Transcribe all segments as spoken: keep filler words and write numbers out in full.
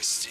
Новости.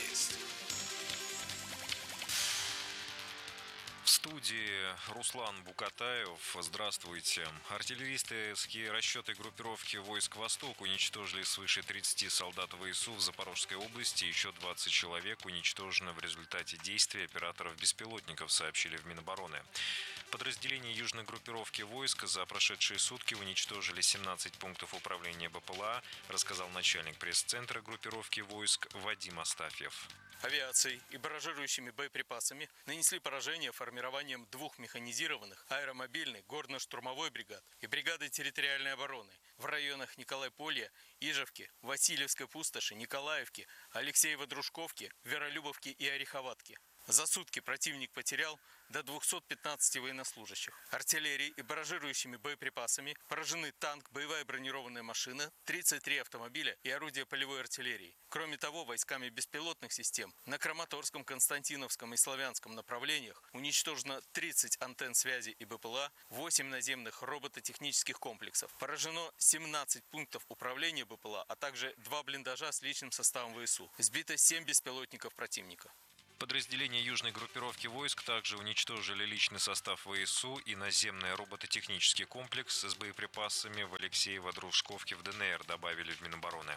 В студии Руслан Букатаев. Здравствуйте. Артиллеристские расчеты группировки войск «Восток» уничтожили свыше тридцати солдат ВСУ в Запорожской области. Еще двадцать человек уничтожено в результате действий операторов беспилотников, сообщили в Минобороны. Подразделения южной группировки войск за прошедшие сутки уничтожили семнадцать пунктов управления БПЛА, рассказал начальник пресс-центра группировки войск Вадим Астафьев. Авиацией и барражирующими боеприпасами нанесли поражение формированием двух механизированных аэромобильной горно-штурмовой бригад и бригады территориальной обороны в районах Николай-Полья, Ижевки, Васильевской пустоши, Николаевки, Алексеево-Дружковки, Веролюбовки и Ореховатки. За сутки противник потерял до двухсот пятнадцати военнослужащих. Артиллерией и барражирующими боеприпасами поражены танк, боевая бронированная машина, тридцать три автомобиля и орудия полевой артиллерии. Кроме того, войсками беспилотных систем на Краматорском, Константиновском и Славянском направлениях уничтожено тридцать антенн связи и БПЛА, восемь наземных робототехнических комплексов. Поражено семнадцать пунктов управления БПЛА, а также два блиндажа с личным составом ВСУ. Сбито семь беспилотников противника. Подразделения южной группировки войск также уничтожили личный состав ВСУ и наземный робототехнический комплекс с боеприпасами в Алексеево-Дружковке в ДНР, добавили в Минобороны.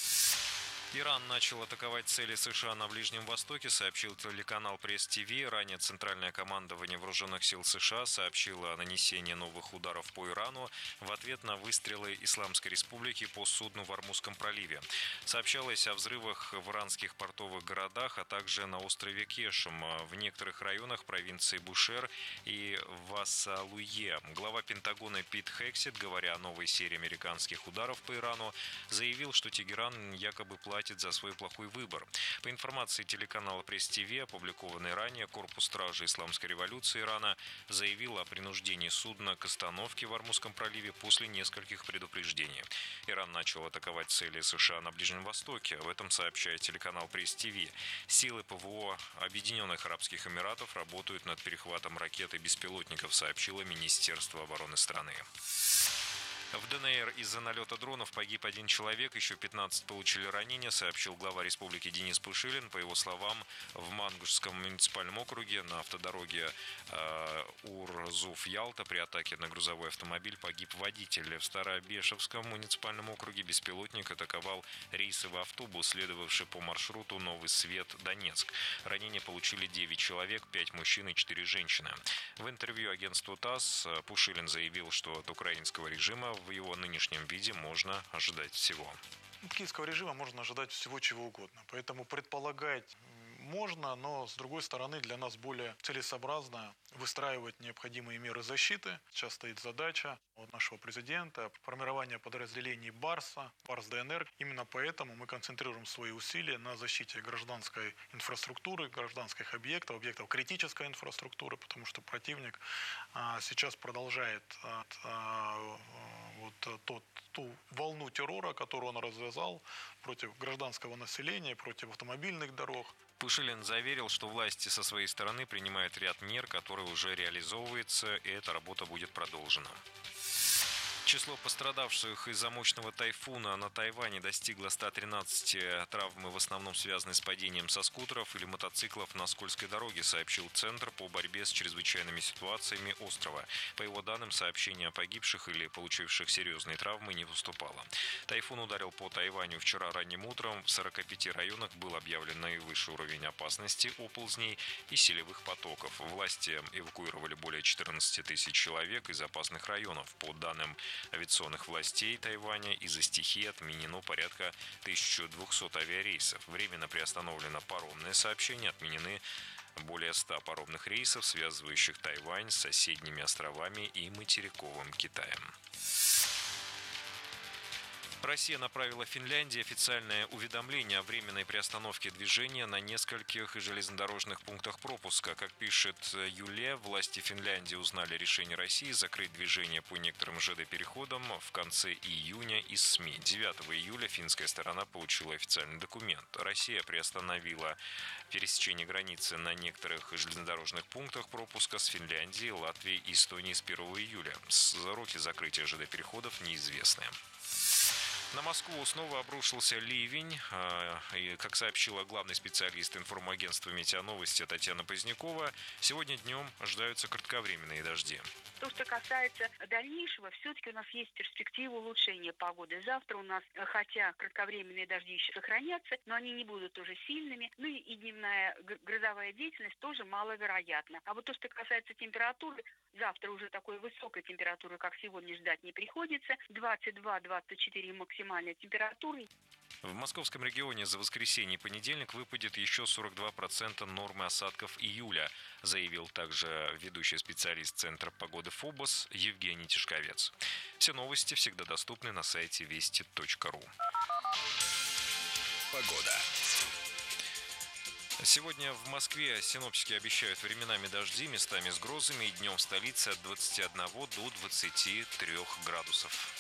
Иран начал атаковать цели США на Ближнем Востоке, сообщил телеканал Пресс-ТВ. Ранее Центральное командование Вооруженных сил США сообщило о нанесении новых ударов по Ирану в ответ на выстрелы Исламской Республики по судну в Ормузском проливе. Сообщалось о взрывах в иранских портовых городах, а также на острове Кешем, в некоторых районах провинции Бушер и Вассалуе. Глава Пентагона Пит Хексет, говоря о новой серии американских ударов по Ирану, заявил, что Тегеран якобы платит за свой плохой выбор. По информации телеканала Пресс-ТВ, опубликованной ранее, Корпус стражи Исламской революции Ирана заявил о принуждении судна к остановке в Ормузском проливе после нескольких предупреждений. Иран начал атаковать цели США на Ближнем Востоке. Об этом сообщает телеканал Пресс-ТВ. Силы ПВО Объединенных Арабских Эмиратов работают над перехватом ракет и беспилотников, сообщило Министерство обороны страны. В ДНР из-за налета дронов погиб один человек, еще пятнадцать получили ранения, сообщил глава республики Денис Пушилин. По его словам, в Мангушском муниципальном округе на автодороге э, Урзуф-Ялта при атаке на грузовой автомобиль погиб водитель. В Старобешевском муниципальном округе беспилотник атаковал рейсовый автобус, следовавший по маршруту Новый Свет-Донецк. Ранения получили девять человек, пять мужчин и четыре женщины. В интервью агентству ТАСС Пушилин заявил, что от украинского режима в его нынешнем виде можно ожидать всего. От киевского режима можно ожидать всего чего угодно. Поэтому предполагать можно, но с другой стороны для нас более целесообразно выстраивать необходимые меры защиты. Сейчас стоит задача от нашего президента формирования подразделений Барса, Барс ДНР. Именно поэтому мы концентрируем свои усилия на защите гражданской инфраструктуры, гражданских объектов, объектов критической инфраструктуры, потому что противник а, сейчас продолжает а, а, вот тот, ту волну террора, которую он развязал против гражданского населения, против автомобильных дорог. Пушилин заверил, что власти со своей стороны принимают ряд мер, которые уже реализовываются, и эта работа будет продолжена. Число пострадавших из-за мощного тайфуна на Тайване достигло ста тринадцати. Травмы в основном связаны с падением со скутеров или мотоциклов на скользкой дороге, сообщил Центр по борьбе с чрезвычайными ситуациями острова. По его данным, сообщение о погибших или получивших серьезные травмы не поступало. Тайфун ударил по Тайваню вчера ранним утром. В сорока пяти районах был объявлен наивысший уровень опасности оползней и селевых потоков. Власти эвакуировали более четырнадцати тысяч человек из опасных районов. По данным авиационных властей Тайваня, из-за стихии отменено порядка тысячи двухсот авиарейсов. Временно приостановлено паромное сообщение, отменены более ста паромных рейсов, связывающих Тайвань с соседними островами и материковым Китаем. Россия направила Финляндии официальное уведомление о временной приостановке движения на нескольких железнодорожных пунктах пропуска. Как пишет Юле, власти Финляндии узнали решение России закрыть движение по некоторым ЖД-переходам в конце июня из СМИ. девятого июля финская сторона получила официальный документ. Россия приостановила пересечение границы на некоторых железнодорожных пунктах пропуска с Финляндией, Латвией и Эстонией с первого июля. Сроки закрытия ЖД-переходов неизвестны. На Москву снова обрушился ливень. И, как сообщила главный специалист информагентства «Метеоновости» Татьяна Позднякова, сегодня днем ожидаются кратковременные дожди. То, что касается дальнейшего, все-таки у нас есть перспектива улучшения погоды. Завтра у нас, хотя кратковременные дожди еще сохранятся, но они не будут уже сильными. Ну и, и дневная грозовая деятельность тоже маловероятна. А вот то, что касается температуры, завтра уже такой высокой температуры, как сегодня, ждать не приходится. двадцать два - двадцать четыре максимальная температура. В московском регионе за воскресенье и понедельник выпадет еще сорок два процента нормы осадков июля, заявил также ведущий специалист Центра погоды ФОБОС Евгений Тишковец. Все новости всегда доступны на сайте вести точка ру. Погода. Сегодня в Москве синоптики обещают временами дожди, местами с грозами, и днем в столице от двадцати одного до двадцати трёх градусов.